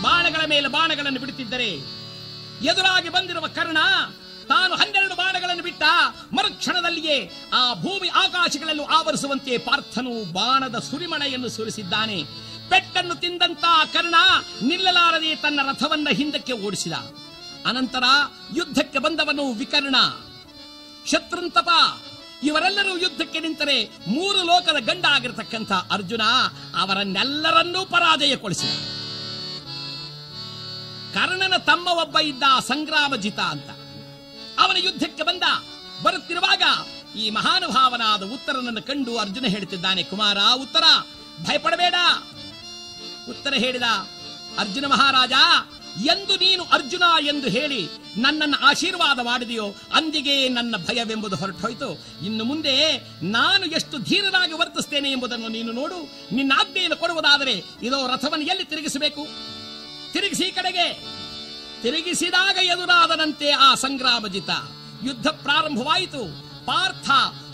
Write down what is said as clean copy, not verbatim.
ಬಾಣಗಳ ಮೇಲೆ ಬಾಣಗಳನ್ನು ಬಿಡುತ್ತಿದ್ದರೆ ಎದುರಾಗಿ ಬಂದಿರುವ ಕರ್ಣ ತಾನು 12 ಬಾಣಗಳನ್ನು ಬಿಟ್ಟ ಮರುಕ್ಷಣದಲ್ಲಿಯೇ ಆ ಭೂಮಿ ಆಕಾಶಗಳಲ್ಲೂ ಆವರಿಸುವಂತೆ ಪಾರ್ಥನು ಬಾಣದ ಸುರಿಮಳೆಯನ್ನು ಸುರಿಸಿದ್ದಾನೆ. ಪೆಟ್ಟನ್ನು ತಿಂದಂತ ಕರ್ಣ ನಿಲ್ಲಲಾರದೆ ತನ್ನ ರಥವನ್ನ ಹಿಂದಕ್ಕೆ ಓಡಿಸಿದ. ಅನಂತರ ಯುದ್ಧಕ್ಕೆ ಬಂದವನು ವಿಕರ್ಣ, ಶತ್ರುಂತಪ ಇವರೆಲ್ಲರೂ ಯುದ್ಧಕ್ಕೆ ನಿಂತರೆ 3 ಲೋಕದ ಗಂಡ ಆಗಿರತಕ್ಕಂಥ ಅರ್ಜುನ ಅವರನ್ನೆಲ್ಲರನ್ನೂ ಪರಾಜಯಗೊಳಿಸಿದ. ಕರ್ಣನ ತಮ್ಮ ಒಬ್ಬ ಇದ್ದ ಸಂಗ್ರಾಮಜಿತ ಅಂತ, ಅವನ ಯುದ್ಧಕ್ಕೆ ಬರುತ್ತಿರುವಾಗ ಈ ಮಹಾನುಭಾವನಾದ ಉತ್ತರನನ್ನು ಕಂಡು ಅರ್ಜುನ ಹೇಳುತ್ತಿದ್ದಾನೆ, ಕುಮಾರ ಉತ್ತರ, ಭಯಪಡಬೇಡ. ಉತ್ತರ ಹೇಳಿದ, ಅರ್ಜುನ ಮಹಾರಾಜ, ಎಂದು ನೀನು ಅರ್ಜುನ ಎಂದು ಹೇಳಿ ನನ್ನನ್ನು ಆಶೀರ್ವಾದ ಮಾಡಿದೆಯೋ ಅಂದಿಗೆ ನನ್ನ ಭಯವೆಂಬುದು ಹೊರಟೋಯ್ತು. ಇನ್ನು ಮುಂದೆ ನಾನು ಎಷ್ಟು ಧೀರನಾಗಿ ವರ್ತಿಸ್ತೇನೆ ಎಂಬುದನ್ನು ನೀನು ನೋಡು. ನಿನ್ನ ಆಜ್ಞೆಯನ್ನು ಕೊಡುವುದಾದರೆ ಇದೋ ರಥವನ್ನು ಎಲ್ಲಿ ತಿರುಗಿಸಬೇಕು, ತಿರುಗಿಸಿ ಕಡೆಗೆ. ತಿರುಗಿಸಿದಾಗ ಎದುರಾದನಂತೆ ಆ ಸಂಗ್ರಾಮಜಿತ. ಯುದ್ಧ ಪ್ರಾರಂಭವಾಯಿತು. ಪಾರ್ಥ